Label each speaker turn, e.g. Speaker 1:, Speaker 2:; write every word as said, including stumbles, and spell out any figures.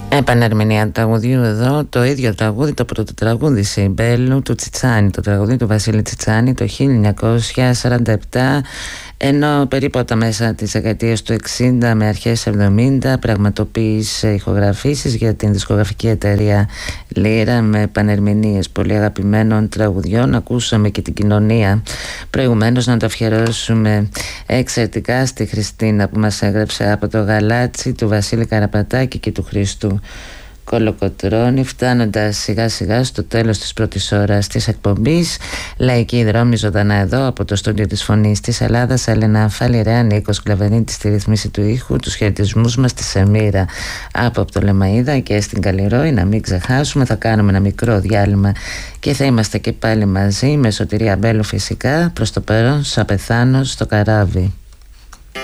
Speaker 1: Επανερμηνία του τραγουδιού εδώ, το ίδιο τραγούδι το πρωτοτραγούδισε η Μπέλου του Τσιτσάνη, το τραγούδι του Βασίλη Τσιτσάνη το χίλια εννιακόσια σαράντα επτά, ενώ περίπου από τα μέσα της δεκαετίας του εξήντα με αρχές εβδομήντα πραγματοποίησε ηχογραφήσεις για την δισκογραφική εταιρεία Λύρα με επανερμηνίες πολύ αγαπημένων τραγουδιών. Ακούσαμε και την Κοινωνία προηγουμένως, να το αφιερώσουμε εξαιρετικά στη Χριστίνα που μας έγραψε από το Γαλάτσι, του Βασίλη Καραπατάκη και του Χριστού Κολοκοτρώνη, φτάνοντας σιγά σιγά στο τέλος της πρώτης ώρας της εκπομπής. Λαϊκή δρόμη ζωντανά εδώ από το στούντιο της Φωνής της Ελλάδας. Έλενα Φαλιρέα, Νίκος Κλαβερίνη στη ρύθμιση του ήχου, τους χαιρετισμούς μας στη Σεμίρα από Πτολεμαΐδα και στην Καλλιρόη. Να μην ξεχάσουμε, θα κάνουμε ένα μικρό διάλειμμα και θα είμαστε και πάλι μαζί με Σωτηρία Μπέλου φυσικά. Προς το παρόν, σα πεθάνω στο καράβι.